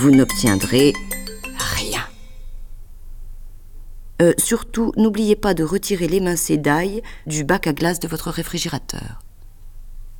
vous n'obtiendrez rien. Surtout, n'oubliez pas de retirer l'émincé d'ail du bac à glace de votre réfrigérateur.